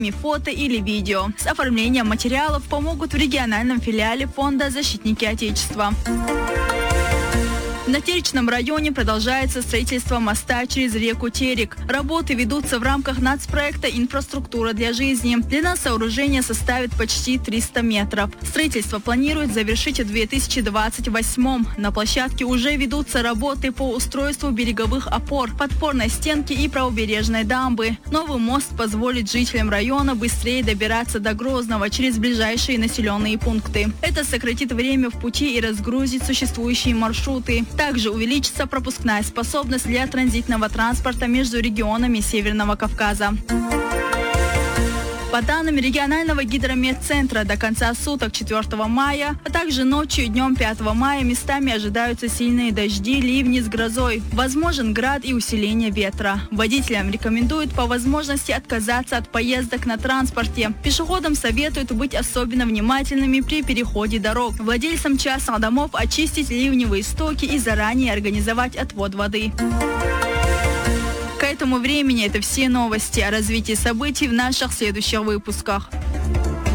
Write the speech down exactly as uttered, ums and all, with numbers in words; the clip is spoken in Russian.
фото или видео. С оформлением материалов помогут в региональном филиале Фонда «Защитники Отечества». В Натеричном районе продолжается строительство моста через реку Терек. Работы ведутся в рамках нацпроекта «Инфраструктура для жизни». Длина сооружения составит почти триста метров. Строительство планируют завершить в две тысячи двадцать восьмом. На площадке уже ведутся работы по устройству береговых опор, подпорной стенки и правобережной дамбы. Новый мост позволит жителям района быстрее добираться до Грозного через ближайшие населенные пункты. Это сократит время в пути и разгрузит существующие маршруты. Также увеличится пропускная способность для транзитного транспорта между регионами Северного Кавказа. По данным регионального гидрометцентра, до конца суток четвёртого мая, а также ночью и днем пятого мая местами ожидаются сильные дожди, ливни с грозой. Возможен град и усиление ветра. Водителям рекомендуют по возможности отказаться от поездок на транспорте. Пешеходам советуют быть особенно внимательными при переходе дорог. Владельцам частных домов очистить ливневые стоки и заранее организовать отвод воды. К этому времени это все новости о развитии событий в наших следующих выпусках.